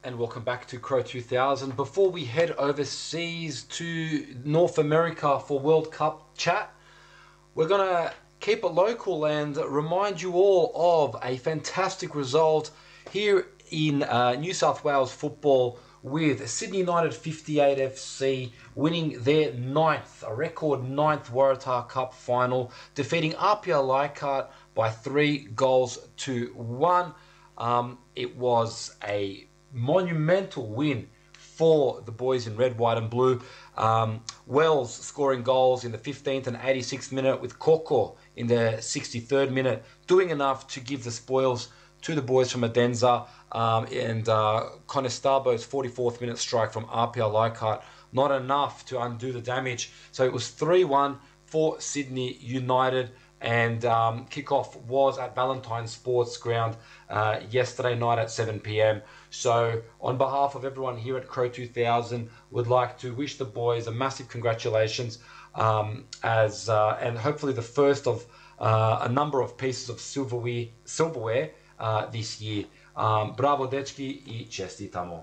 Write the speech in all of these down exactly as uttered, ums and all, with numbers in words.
and welcome back to Crow two thousand. Before we head overseas to North America for World Cup chat, we're going to keep it local and remind you all of a fantastic result here in uh, New South Wales football, with Sydney United fifty-eight F C winning their ninth, a record ninth Waratah Cup final, defeating R P L Leichhardt by three goals to one. Um, it was a monumental win for the boys in red, white and blue. Um, Wells scoring goals in the fifteenth and eighty-sixth minute, with Koko in the sixty-third minute doing enough to give the spoils to the boys from Adenza, um, and uh, Conestabo's forty-fourth minute strike from R P L Leichhardt, not enough to undo the damage. So it was three one for Sydney United, and um, kickoff was at Valentine Sports Ground uh, yesterday night at seven p.m. So on behalf of everyone here at Crow two thousand, would like to wish the boys a massive congratulations, um, as uh, and hopefully the first of uh, a number of pieces of silverware, silverware uh, this year. Um, bravo dečki I čestitamo.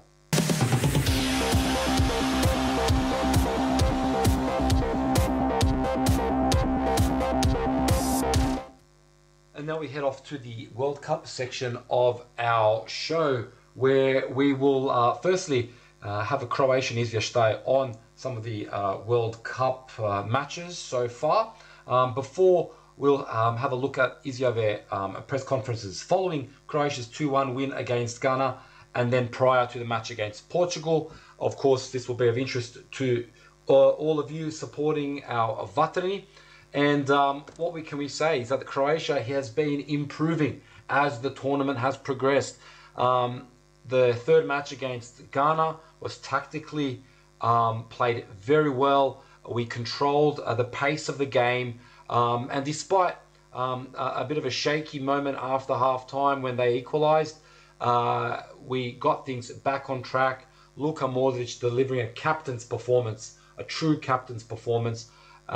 And now we head off to the World Cup section of our show, where we will uh, firstly uh, have a Croatian izvještaj on some of the uh, World Cup uh, matches so far. Um, before we'll um, have a look at izjave um, press conferences following Croatia's two one win against Ghana, and then prior to the match against Portugal. Of course, this will be of interest to uh, all of you supporting our Vatreni. And um, what we can we say is that Croatia has been improving as the tournament has progressed. Um, the third match against Ghana was tactically um, played very well. We controlled uh, the pace of the game. Um, and despite um, a, a bit of a shaky moment after half-time when they equalised, uh, we got things back on track. Luka Modric delivering a captain's performance, a true captain's performance.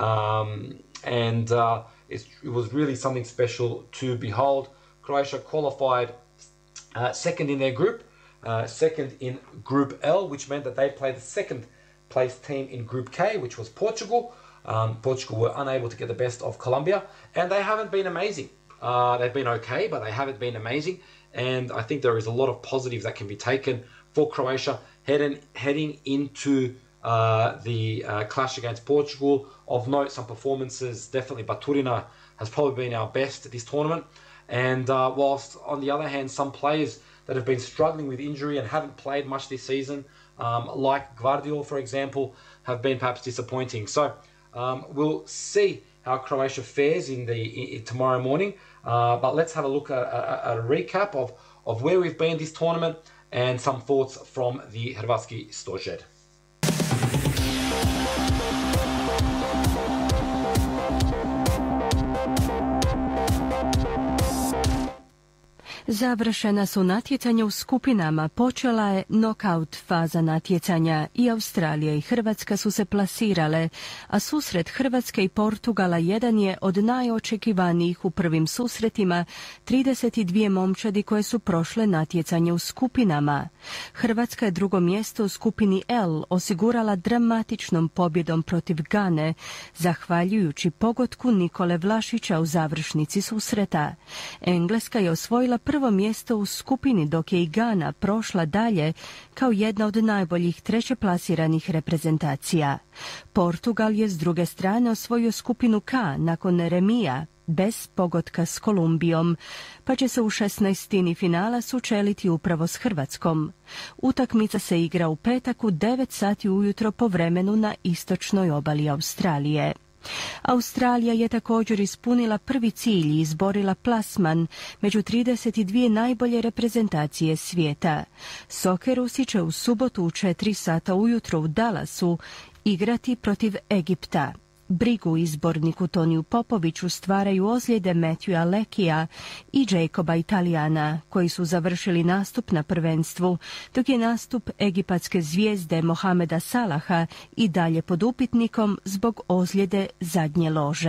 Um, and uh, it, it was really something special to behold. Croatia qualified uh, second in their group, uh, second in Group L, which meant that they played the second place team in Group K, which was Portugal. Um, Portugal were unable to get the best of Colombia, and they haven't been amazing. Uh, they've been okay, but they haven't been amazing, and I think there is a lot of positives that can be taken for Croatia heading, heading into uh, the uh, clash against Portugal. Of note, some performances, definitely Baturina has probably been our best at this tournament, and uh, whilst on the other hand, some players that have been struggling with injury and haven't played much this season, um, like Gvardiol, for example, have been perhaps disappointing. So um, we'll see how Croatia fares in the in, tomorrow morning, uh, but let's have a look at a, a recap of, of where we've been this tournament and some thoughts from the Hrvatski Stožer. Završena su natjecanja u skupinama, počela je nokaut faza natjecanja i Australija i Hrvatska su se plasirale, a susret Hrvatske i Portugala jedan je od najočekivanijih u prvim susretima trideset dvije momčadi koje su prošle natjecanje u skupinama. Hrvatska je drugo mjesto u skupini L osigurala dramatičnom pobjedom protiv Gane, zahvaljujući pogotku Nikole Vlašića u završnici susreta. Engleska je osvojila prvo Prvo mjesto u skupini, dok je i Gana prošla dalje kao jedna od najboljih trećeplasiranih reprezentacija. Portugal je s druge strane osvojio skupinu K nakon remija, bez pogotka s Kolumbijom, pa će se u šesnaestini finala sučeliti upravo s Hrvatskom. Utakmica se igra u petak u devet sati ujutro po vremenu na istočnoj obali Australije. Australija je također ispunila prvi cilj i izborila plasman među trideset dvije najbolje reprezentacije svijeta. Sokerusi će u subotu u četiri sata ujutro u Dallasu igrati protiv Egipta. Brigu izborniku Toniju Popoviću stvaraju ozljede Matthewa Lekija i Jacoba Italijana, koji su završili nastup na prvenstvu, dok je nastup egipatske zvijezde Mohameda Salaha i dalje pod upitnikom zbog ozljede zadnje lože.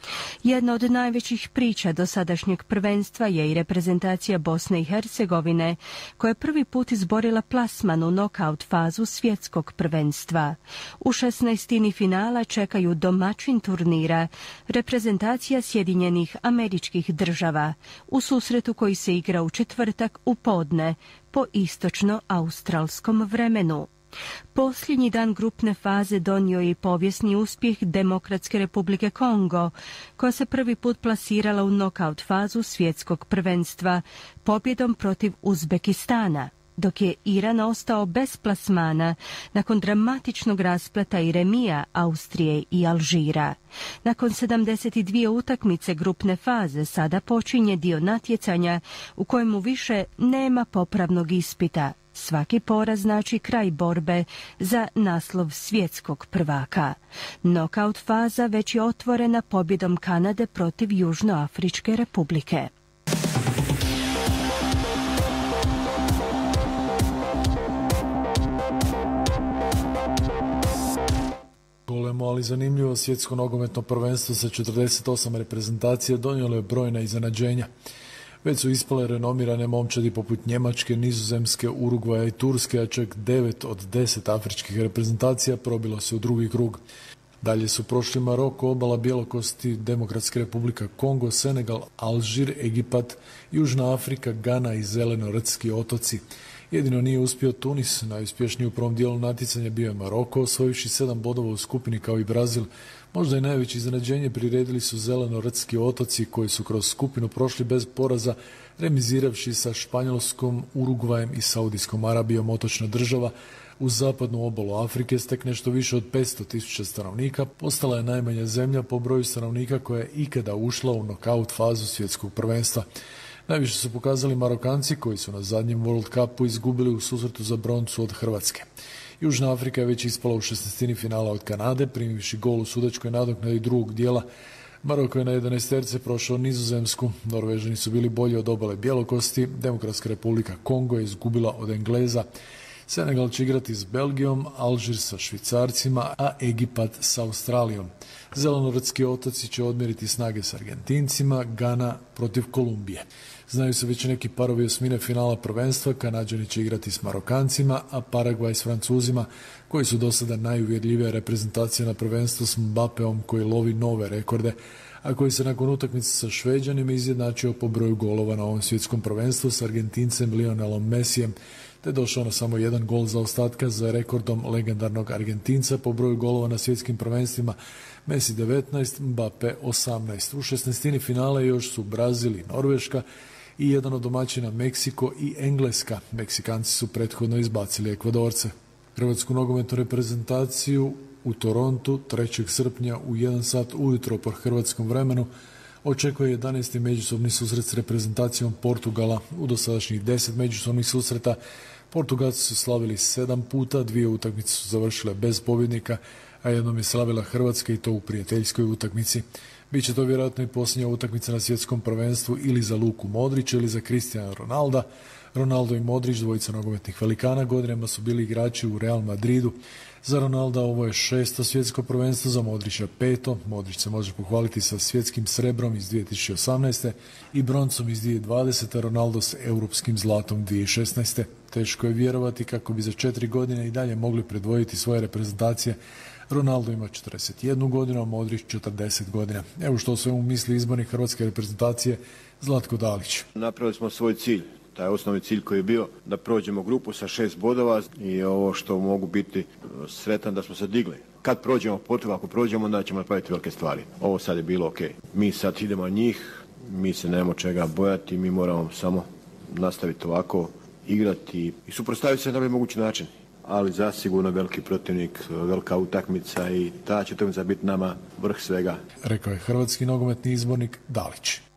Jedna od najvećih priča dosadašnjeg prvenstva je i reprezentacija Bosne i Hercegovine, koja je prvi put izborila plasman u nokaut fazu svjetskog prvenstva. U šesnaestini finala čekaju domaćin turnira, reprezentacija Sjedinjenih Američkih Država, u susretu koji se igra u četvrtak u podne po istočno-australskom vremenu. Posljednji dan grupne faze donio je i povijesni uspjeh Demokratske Republike Kongo, koja se prvi put plasirala u nokaut fazu svjetskog prvenstva pobjedom protiv Uzbekistana, dok je Iran ostao bez plasmana nakon dramatičnog raspleta i remija Austrije i Alžira. Nakon sedamdeset dvije utakmice grupne faze sada počinje dio natjecanja u kojemu više nema popravnog ispita. Svaki poraz znači kraj borbe za naslov svjetskog prvaka. Nokaut faza već je otvorena pobjedom Kanade protiv Južnoafričke Republike. Golemo, ali zanimljivo, svjetsko nogometno prvenstvo sa četrdeset osam reprezentacija donijelo je brojna iznenađenja. Već su ispale renomirane momčadi poput Njemačke, Nizozemske, Urugvaja i Turske, a čak devet od deset afričkih reprezentacija probilo se u drugi krug. Dalje su prošli Maroko, Obala Bjelokosti, Demokratska Republika Kongo, Senegal, Alžir, Egipat, Južna Afrika, Gana i Zelenorodski otoci. Jedino nije uspio Tunis, najuspješniji u prvom dijelu natjecanja bio je Maroko, osvojivši sedam bodova u skupini kao i Brazil. Možda i najveće iznenađenje priredili su Zelenorodski otoci koji su kroz skupinu prošli bez poraza, remiziravši sa Španjolskom, Urugvajem i Saudijskom Arabijom. Otočna država uz zapadnu obalu Afrike s tek nešto više od petsto tisuća stanovnika postala je najmanja zemlja po broju stanovnika koja je ikada ušla u nokaut fazu svjetskog prvenstva. Najviše su pokazali Marokanci koji su na zadnjem World Cupu izgubili u susretu za broncu od Hrvatske. Južna Afrika je već ispala u šesnaestini finala od Kanade, primivši gol u sudačkoj nadoknadi drugog dijela. Maroko je na jedanaesterce prošao Nizozemsku, Norvežani su bili bolji od Obale Bjelokosti, Demokratska Republika Kongo je izgubila od Engleza, Senegal će igrati s Belgijom, Alžir sa Švicarcima, a Egipat sa Australijom. Zelenorodski otoci će odmjeriti snage s Argentincima, Gana protiv Kolumbije. Znaju se već neki parovi osmine finala prvenstva, Kanađani će igrati s Marokancima, a Paragvaj s Francuzima, koji su do sada najuvjerljivija reprezentacija na prvenstvu s Mbapeom koji lovi nove rekorde, a koji se nakon utakmice sa Šveđanima izjednačio po broju golova na ovom svjetskom prvenstvu s Argentincem Lionelom Messijem, te došao na samo jedan gol za ostatka za rekordom legendarnog Argentinca po broju golova na svjetskim prvenstvima, Messi devetnaest, Mbappe osamnaest. U šesnaestini finale još su Brazil i Norveška i jedan od domaćina Meksiko i Engleska. Meksikanci su prethodno izbacili Ekvadorce. Hrvatsku nogometnu reprezentaciju u Torontu trećeg srpnja u jedan sat ujutro po hrvatskom vremenu očekuje jedanaesti međusobni susret s reprezentacijom Portugala. U dosadašnjih deset međusobnih susreta Portugalci su slavili sedam puta, dvije utakmice su završile bez pobjednika, a jednom je slavila Hrvatska i to u prijateljskoj utakmici. Biće to vjerojatno i posljednja utakmica na svjetskom prvenstvu ili za Luku Modrića ili za Cristiano Ronalda. Ronaldo i Modrić, dvojica nogometnih velikana, godinama su bili igrači u Real Madridu. Za Ronalda ovo je šesto svjetsko prvenstvo, za Modrića peto. Modrić se može pohvaliti sa svjetskim srebrom iz dvije tisuće osamnaeste i broncom iz dvije tisuće dvadesete. Ronaldo s europskim zlatom dvije tisuće šesnaeste. Teško je vjerovati kako bi za četiri godine i dalje mogli predvojiti svoje reprezentacije. Ronaldo ima četrdeset jednu godinu, a Modrić četrdeset godina. Evo što o svemu misli izbornik hrvatske reprezentacije Zlatko Dalić. Napravili smo svoj cilj. Taj osnovni cilj koji je bio da prođemo grupu sa šest bodova i ovo što mogu biti sretan da smo se digli. Kad prođemo Portugal, ako prođemo, onda ćemo napraviti velike stvari. Ovo sad je bilo ok. Mi sad idemo na njih, mi se nemamo čega bojati, mi moramo samo nastaviti ovako, igrati i suprotstaviti se na najbolji mogući način. Ali zasigurno veliki protivnik, velika utakmica i ta će utakmica biti nama vrh svega. Rekao je hrvatski nogometni izbornik Dalić.